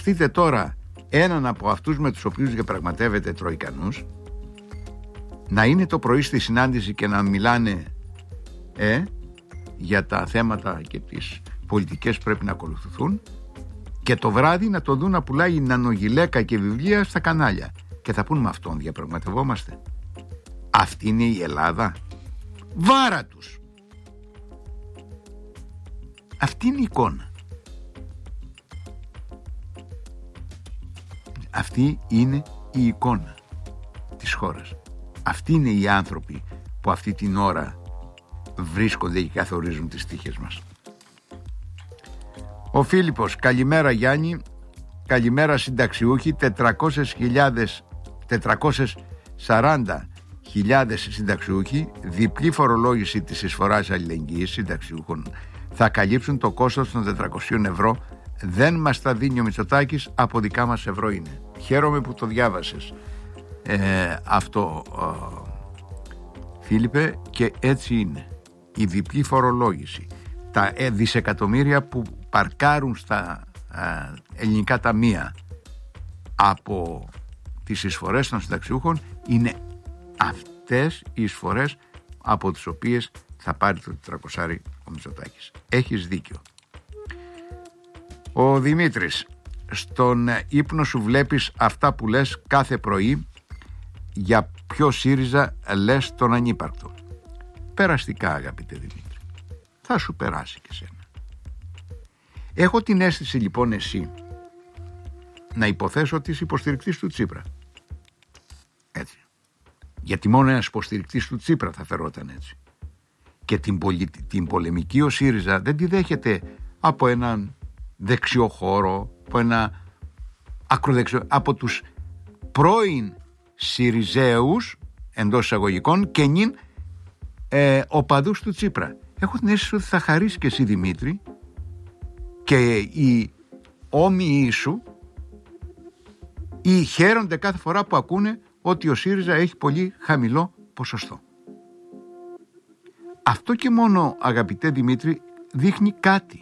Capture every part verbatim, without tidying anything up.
φανταστείτε τώρα έναν από αυτούς με τους οποίους διαπραγματεύεται τροικανούς να είναι το πρωί στη συνάντηση και να μιλάνε ε, για τα θέματα και τις πολιτικές που πρέπει να ακολουθηθούν, και το βράδυ να το δουν να πουλάει νανογιλέκα και βιβλία στα κανάλια και θα πούν με αυτόν διαπραγματευόμαστε. Αυτή είναι η Ελλάδα? Βάρα τους. Αυτή είναι η εικόνα. Αυτή είναι η εικόνα της χώρας. Αυτοί είναι οι άνθρωποι που αυτή την ώρα βρίσκονται και καθορίζουν τις τύχες μας. Ο Φίλιππος, καλημέρα Γιάννη, καλημέρα συνταξιούχοι, τετρακόσιες σαράντα χιλιάδες συνταξιούχοι, διπλή φορολόγηση της εισφοράς αλληλεγγύης συνταξιούχων θα καλύψουν το κόστος των τετρακοσίων ευρώ. Δεν μας τα δίνει ο Μητσοτάκης, από δικά μας ευρώ είναι. Χαίρομαι που το διάβασες ε, αυτό ε, Φίλιππε, και έτσι είναι. Η διπλή φορολόγηση, τα ε, δισεκατομμύρια που παρκάρουν στα ε, ελληνικά ταμεία από τις εισφορές των συνταξιούχων, είναι αυτές οι εισφορές από τις οποίες θα πάρει το τετρακόσια ο Μητσοτάκης. Έχεις δίκιο. Ο Δημήτρης, στον ύπνο σου βλέπεις αυτά που λες κάθε πρωί? Για ποιο ΣΥΡΙΖΑ λες τον ανύπαρκτο? Περαστικά, αγαπητέ Δημήτρη, θα σου περάσει και σένα. Έχω την αίσθηση λοιπόν εσύ να υποθέσω ότι είσαι υποστηρικτής του Τσίπρα. Έτσι. Γιατί μόνο ένας υποστηρικτής του Τσίπρα θα φερόταν έτσι. Και την, πολι... την πολεμική ο ΣΥΡΙΖΑ δεν τη δέχεται από έναν δεξιό χώρο, από ένα ακροδεξιό, από τους πρώην ΣΥΡΙΖΑΙους εντός εισαγωγικών και νυν ε, οπαδούς του Τσίπρα. Έχω την αίσθηση ότι θα χαρίσει και εσύ Δημήτρη και οι όμοιοι σου ή χαίρονται κάθε φορά που ακούνε ότι ο ΣΥΡΙΖΑ έχει πολύ χαμηλό ποσοστό. Αυτό και μόνο, αγαπητέ Δημήτρη, δείχνει κάτι.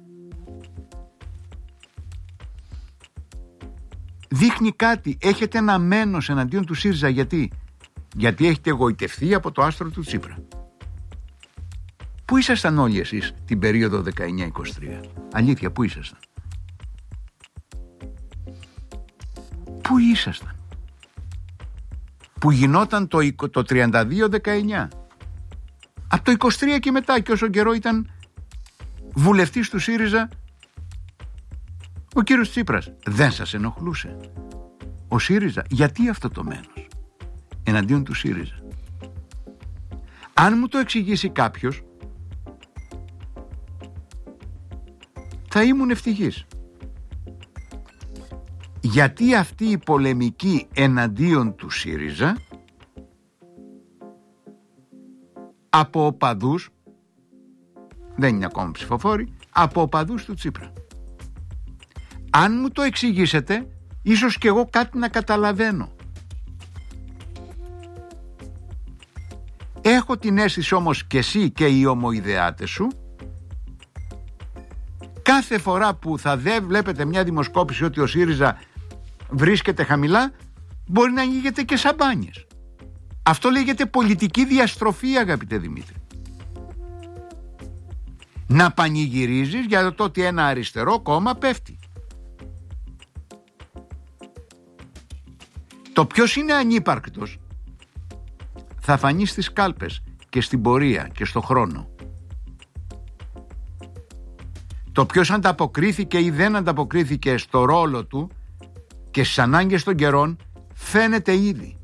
Δείχνει κάτι. Έχετε ένα μένος εναντίον του ΣΥΡΙΖΑ. Γιατί? Γιατί έχετε εγωιτευθεί από το άστρο του Τσίπρα. Πού ήσασταν όλοι εσείς την περίοδο δεκαεννιά είκοσι τρία? Αλήθεια, πού ήσασταν? Πού ήσασταν? Που γινόταν το, το τριάντα δύο δεκαεννιά. Από το είκοσι τρία και μετά, και όσο καιρό ήταν βουλευτής του ΣΥΡΙΖΑ ο κύριος Τσίπρας, δεν σας ενοχλούσε ο ΣΥΡΙΖΑ? Γιατί αυτό το μένος εναντίον του ΣΥΡΙΖΑ? Αν μου το εξηγήσει κάποιος θα ήμουν ευτυχής. Γιατί αυτή η πολεμική εναντίον του ΣΥΡΙΖΑ από οπαδούς, δεν είναι ακόμα ψηφοφόροι, από οπαδούς του Τσίπρα. Αν μου το εξηγήσετε, ίσως και εγώ κάτι να καταλαβαίνω. Έχω την αίσθηση όμως και εσύ και οι ομοειδεάτες σου, κάθε φορά που θα δεν βλέπετε μια δημοσκόπηση ότι ο ΣΥΡΙΖΑ βρίσκεται χαμηλά, μπορεί να ανοίγετε και σαμπάνιες. Αυτό λέγεται πολιτική διαστροφή, αγαπητέ Δημήτρη. Να πανηγυρίζεις για το ότι ένα αριστερό κόμμα πέφτει. Το ποιος είναι ανύπαρκτος θα φανεί στις κάλπες και στην πορεία και στο χρόνο. Το ποιος ανταποκρίθηκε ή δεν ανταποκρίθηκε στο ρόλο του και στις ανάγκες των καιρών φαίνεται ήδη.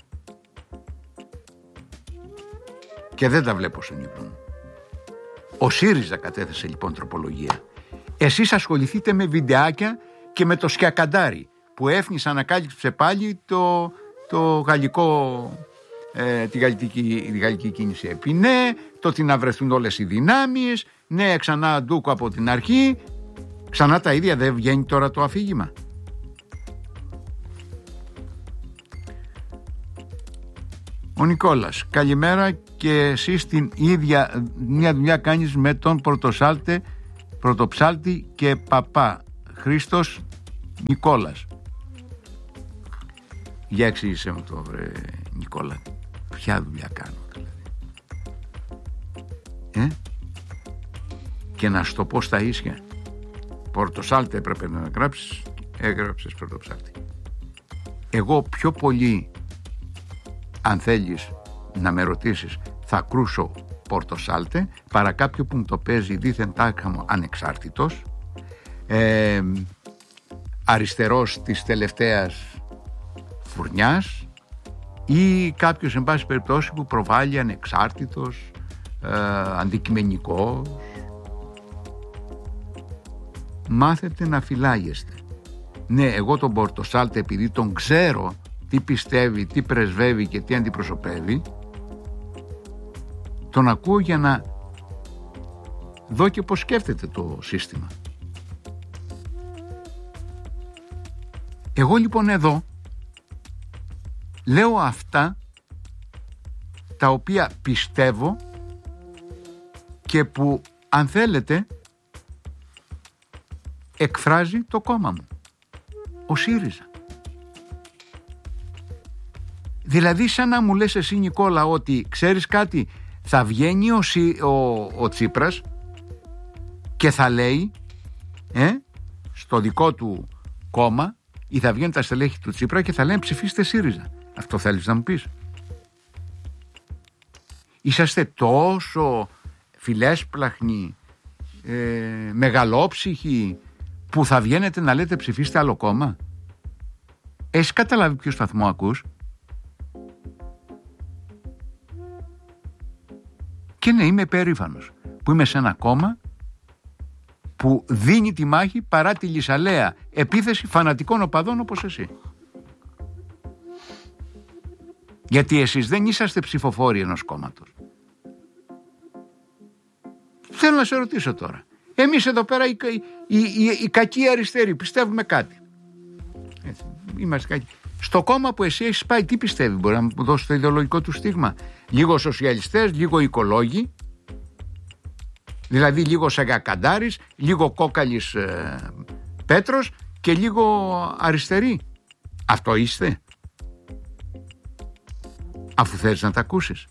Και δεν τα βλέπω στον ύπνο μου. Ο ΣΥΡΙΖΑ κατέθεσε λοιπόν τροπολογία. Εσείς ασχοληθείτε με βιντεάκια και με το σκιακαντάρι που έφνης ανακάλυψε πάλι το, το γαλλικό, ε, τη, γαλλική, τη γαλλική κίνηση επί ναι, το ότι να βρεθούν όλες οι δυνάμεις, ναι ξανά ντούκο από την αρχή, ξανά τα ίδια. Δεν βγαίνει τώρα το αφήγημα? Ο Νικόλας, καλημέρα, και εσύ την ίδια μια δουλειά κάνεις με τον πρωτοσάλτε, πρωτοψάλτη και παπά. Χρήστος Νικόλας. Για εξήγησέ μου το, βρε Νικόλα. Ποια δουλειά κάνω δηλαδή. Ε? Και να σου το πω στα ίσια. Πορτοσάλτε έπρεπε να γράψεις, έγραψες πορτοψάλτη. Εγώ πιο πολύ, αν θέλεις να με ρωτήσεις, θα κρούσω Πορτοσάλτε παρά κάποιο που μου το παίζει δίθεν τάκαμο ανεξάρτητος, ε, αριστερός της τελευταίας φουρνιάς ή κάποιος εν πάση περιπτώσει που προβάλλει ανεξάρτητος, ε, αντικειμενικός. Μάθετε να φυλάγεστε. Ναι, εγώ τον Πορτοσάλτε, επειδή τον ξέρω τι πιστεύει, τι πρεσβεύει και τι αντιπροσωπεύει, τον ακούω για να δω και πώς σκέφτεται το σύστημα. Εγώ λοιπόν εδώ λέω αυτά τα οποία πιστεύω και που, αν θέλετε, εκφράζει το κόμμα μου, ο ΣΥΡΙΖΑ. Δηλαδή σαν να μου λες εσύ, Νικόλα, ότι ξέρεις κάτι, θα βγαίνει ο, Σι, ο, ο Τσίπρας και θα λέει ε, στο δικό του κόμμα, ή θα βγαίνουν τα στελέχη του Τσίπρα και θα λένε ψηφίστε ΣΥΡΙΖΑ. Αυτό θέλεις να μου πεις? Είσαστε τόσο φιλέσπλαχνοι, ε, μεγαλόψυχοι, που θα βγαίνετε να λέτε ψηφίστε άλλο κόμμα? Έχεις καταλάβει ποιο σταθμό ακούς? Και ναι, είμαι περήφανος που είμαι σε ένα κόμμα που δίνει τη μάχη παρά τη λυσαλέα επίθεση φανατικών οπαδών όπως εσύ. Γιατί εσείς δεν είσαστε ψηφοφόροι ενός κόμματος. Θέλω να σε ρωτήσω τώρα. Εμείς εδώ πέρα οι, οι, οι, οι κακοί αριστεροί πιστεύουμε κάτι. Έτσι, είμαστε κακοί. Στο κόμμα που εσύ έχεις πάει, τι πιστεύει? Μπορεί να μου δώσει το ιδεολογικό του στίγμα? Λίγο σοσιαλιστές, λίγο οικολόγοι, δηλαδή λίγο Σαγκακαντάρης, λίγο Κόκαλης ε, Πέτρος και λίγο αριστεροί. Αυτό είστε? Αφού θέλεις να τα ακούσεις.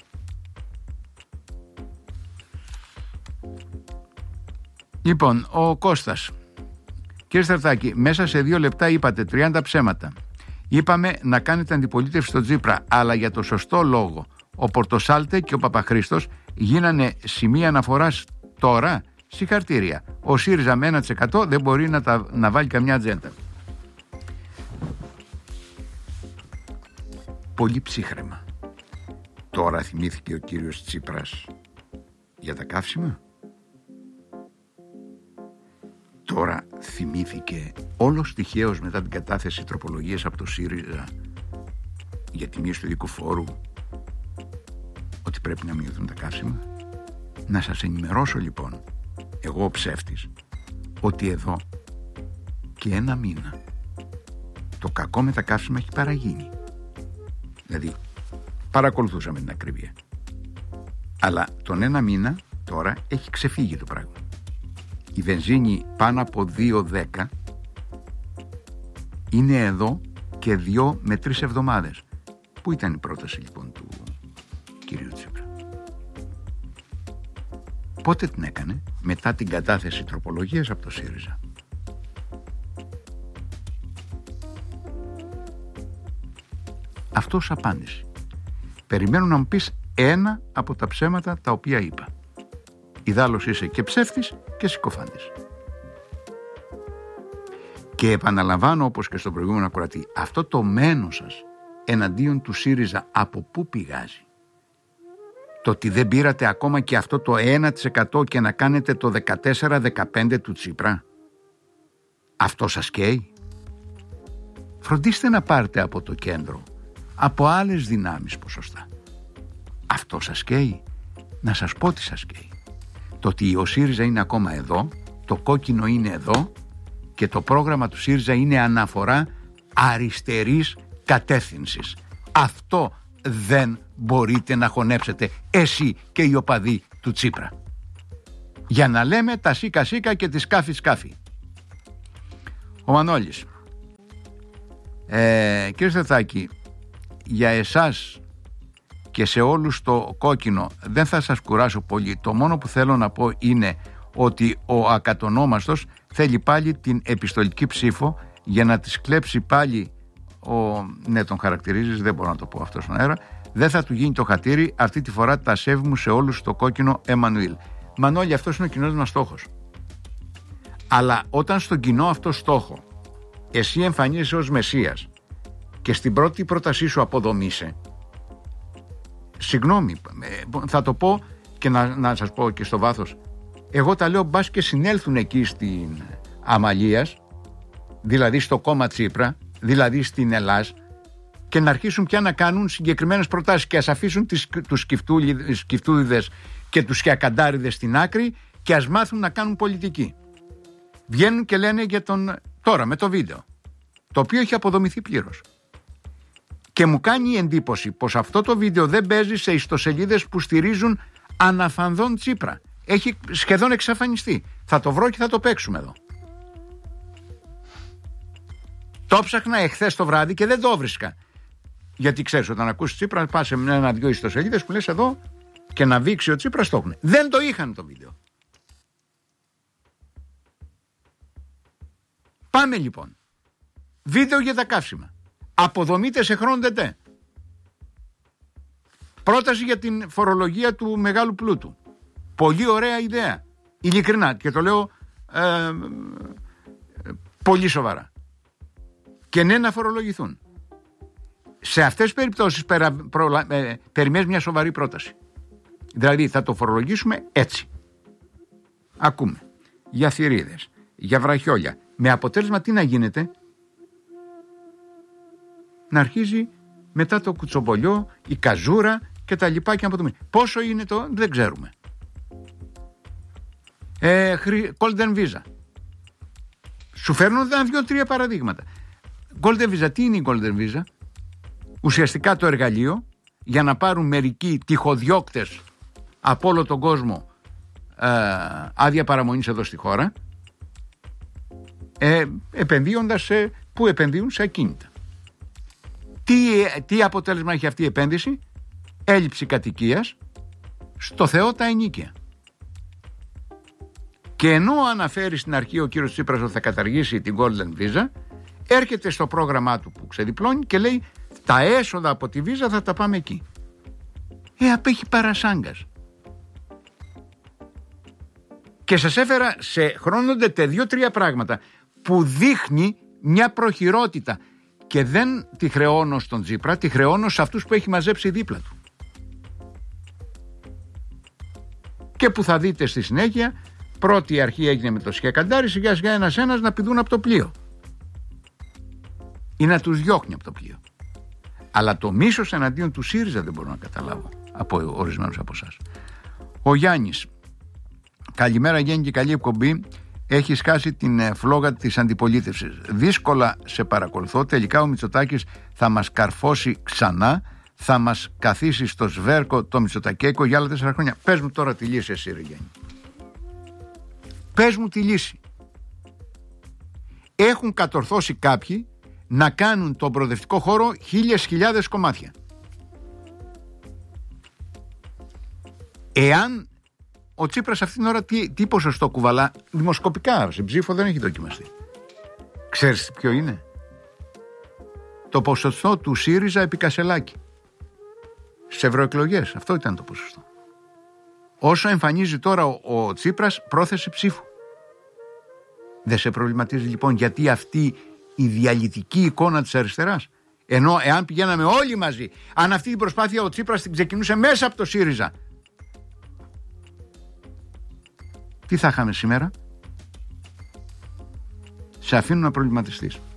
Λοιπόν, ο Κώστας. Κύριε Στρατάκη, μέσα σε δύο λεπτά είπατε τριάντα ψέματα. Είπαμε να κάνετε αντιπολίτευση στον Τσίπρα, αλλά για το σωστό λόγο. Ο Πορτοσάλτε και ο Παπαχρήστος γίνανε σημεία αναφοράς τώρα. Συγχαρητήρια. Ο ΣΥΡΙΖΑ με ένα τοις εκατό δεν μπορεί να, τα, να βάλει καμιά ατζέντα. Πολύ ψύχρεμα. Τώρα θυμήθηκε ο κύριος Τσίπρας για τα καύσιμα. Τώρα θυμήθηκε όλος τυχαίως μετά την κατάθεση τροπολογίας από το ΣΥΡΙΖΑ για τη μείωση του ειδικού φόρου ότι πρέπει να μειωθούν τα καύσιμα. Να σας ενημερώσω λοιπόν, εγώ ο ψεύτης, ότι εδώ και ένα μήνα το κακό με τα καύσιμα έχει παραγίνει. Δηλαδή παρακολουθούσαμε την ακρίβεια, αλλά τον ένα μήνα τώρα έχει ξεφύγει το πράγμα. Η βενζίνη πάνω από δύο δέκα είναι εδώ και δύο με τρεις εβδομάδες. Πού ήταν η πρόταση λοιπόν του κυρίου Τσίπρα? Πότε την έκανε? Μετά την κατάθεση τροπολογίας από το ΣΥΡΙΖΑ. Αυτός απάντηση. Περιμένω να μου πεις ένα από τα ψέματα τα οποία είπα. Ιδάλλως είσαι και ψεύτης και συκοφάντης. Και επαναλαμβάνω, όπως και στον προηγούμενο ακροατή, αυτό το μένος σας εναντίον του ΣΥΡΙΖΑ από πού πηγάζει? Το ότι δεν πήρατε ακόμα και αυτό το ένα τοις εκατό και να κάνετε το δεκατέσσερα δεκαπέντε του Τσίπρα? Αυτό σας καίει? Φροντίστε να πάρετε από το κέντρο, από άλλες δυνάμεις ποσοστά. Αυτό σας καίει? Να σας πω τι σας καίει. Το ότι ο ΣΥΡΙΖΑ είναι ακόμα εδώ, το κόκκινο είναι εδώ και το πρόγραμμα του ΣΥΡΙΖΑ είναι αναφορά αριστερής κατεύθυνσης. Αυτό δεν μπορείτε να χωνέψετε εσύ και οι οπαδοί του Τσίπρα. Για να λέμε τα σίκα σίκα και τη σκάφη σκάφη. Ο Μανώλης. Ε, κύριε Σταθάκη, για εσάς και σε όλους το κόκκινο δεν θα σας κουράσω πολύ. Το μόνο που θέλω να πω είναι ότι ο ακατονόμαστος θέλει πάλι την επιστολική ψήφο για να της κλέψει πάλι ο... ναι, τον χαρακτηρίζεις, δεν μπορώ να το πω αυτό στον αέρα. Δεν θα του γίνει το χατήρι, αυτή τη φορά τα σέβη μου σε όλους το κόκκινο Εμμανουήλ. Μανώλη, αυτός είναι ο κοινός μας στόχος. Αλλά όταν στον κοινό αυτό στόχο εσύ εμφανίζεσαι ως Μεσσίας και στην πρώτη πρότασή σου αποδομείσαι, συγγνώμη, θα το πω και να, να σας πω και στο βάθος, εγώ τα λέω μπας και συνέλθουν εκεί στην Αμαλίας, δηλαδή στο κόμμα Τσίπρα, δηλαδή στην Ελλάς, και να αρχίσουν πια να κάνουν συγκεκριμένες προτάσεις και ας αφήσουν τις, τους σκυφτούδιδες και τους σκιακαντάριδες στην άκρη και ας μάθουν να κάνουν πολιτική. Βγαίνουν και λένε για τον τώρα με το βίντεο, το οποίο έχει αποδομηθεί πλήρως. Και μου κάνει εντύπωση πως αυτό το βίντεο δεν παίζει σε ιστοσελίδες που στηρίζουν αναφανδόν Τσίπρα. Έχει σχεδόν εξαφανιστεί. Θα το βρω και θα το παίξουμε εδώ. Το ψάχνα εχθές το βράδυ και δεν το βρίσκα. Γιατί ξέρεις, όταν ακούσεις Τσίπρα, πας σε ένα-δυο ιστοσελίδες που λες εδώ και να βήξει ο Τσίπρας, το έχουν. Δεν το είχαν το βίντεο. Πάμε λοιπόν. Βίντεο για τα καύσιμα. Αποδομείται σε χρόνο τετέ. Πρόταση για την φορολογία του μεγάλου πλούτου. Πολύ ωραία ιδέα. Ειλικρινά, και το λέω ε, ε, πολύ σοβαρά. Και ναι, να φορολογηθούν. Σε αυτές τις περιπτώσεις περα, προ, ε, περιμένεις μια σοβαρή πρόταση. Δηλαδή θα το φορολογήσουμε έτσι. Ακούμε για θηρίδες, για βραχιόλια. Με αποτέλεσμα τι να γίνεται? Να αρχίζει μετά το κουτσομπολιό, η καζούρα και τα λοιπά και να πόσο είναι το, δεν ξέρουμε. Ε, Golden Visa. Σου φέρνω δύο-τρία παραδείγματα. Golden Visa, τι είναι η Golden Visa? Ουσιαστικά το εργαλείο για να πάρουν μερικοί τυχοδιώκτες από όλο τον κόσμο ε, άδεια παραμονής εδώ στη χώρα, ε, επενδύοντας σε, που επενδύουν σε ακίνητα. Τι, τι αποτέλεσμα έχει αυτή η επένδυση? Έλλειψη κατοικίας, στο Θεό τα ενίκαια. Και ενώ αναφέρει στην αρχή ο κύριος Τσίπρας ότι θα καταργήσει την Golden Visa, έρχεται στο πρόγραμμά του που ξεδιπλώνει και λέει τα έσοδα από τη Visa θα τα πάμε εκεί. Ε, απέχει παρασάγκας. Και σας έφερα σε χρόνο δύο-τρία πράγματα που δείχνει μια προχειρότητα και δεν τη χρεώνω στον Τσίπρα, τη χρεώνω σε αυτούς που έχει μαζέψει δίπλα του. Και που θα δείτε στη συνέχεια, πρώτη αρχή έγινε με το σκιακαντάρι, σιγά σιγά ένας ένας να πηδούν από το πλοίο ή να τους διώχνει από το πλοίο. Αλλά το μίσος εναντίον του ΣΥΡΙΖΑ δεν μπορώ να καταλάβω από ορισμένους από εσάς. Ο Γιάννης, καλημέρα Γιάννη και καλή εκπομπή. Έχει σκάσει την φλόγα της αντιπολίτευσης. Δύσκολα σε παρακολουθώ. Τελικά ο Μητσοτάκης θα μας καρφώσει ξανά. Θα μας καθίσει στο σβέρκο το Μητσοτακέικο για άλλα τέσσερα χρόνια. Πες μου τώρα τη λύση εσύ ρε Γιάννη. Πες μου τη λύση. Έχουν κατορθώσει κάποιοι να κάνουν τον προοδευτικό χώρο χίλιες χιλιάδες κομμάτια. Εάν ο Τσίπρας αυτήν την ώρα τι, τι ποσοστό κουβαλά, δημοσκοπικά σε ψήφο δεν έχει δοκιμαστεί. Ξέρεις ποιο είναι? Το ποσοστό του ΣΥΡΙΖΑ επί Κασελάκη. Στις ευρωεκλογές, αυτό ήταν το ποσοστό. Όσο εμφανίζει τώρα ο, ο Τσίπρας, πρόθεση ψήφου. Δεν σε προβληματίζει λοιπόν γιατί αυτή η διαλυτική εικόνα της αριστεράς? Ενώ εάν πηγαίναμε όλοι μαζί, αν αυτή την προσπάθεια ο Τσίπρας την ξεκινούσε μέσα από το ΣΥΡΙΖΑ, τι θα είχαμε σήμερα? Σε αφήνω να προβληματιστείς.